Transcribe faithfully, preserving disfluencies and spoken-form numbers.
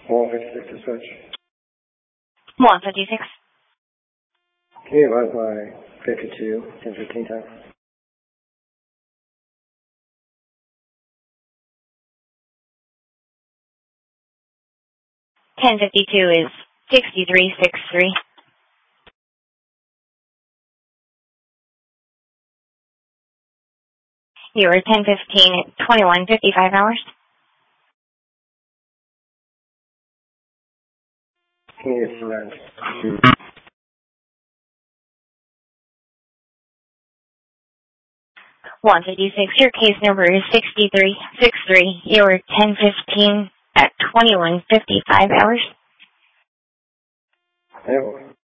one fifty-six dispatch. one fifty-six. Can you advise my fifty-two, ten fifteen time? ten fifty-two is sixty-three sixty-three. You were ten fifteen at twenty-one fifty-five hours. Can you rent? one fifty-six, your case number is sixty-three sixty-three. You were ten fifteen at twenty-one fifty-five hours. Yeah.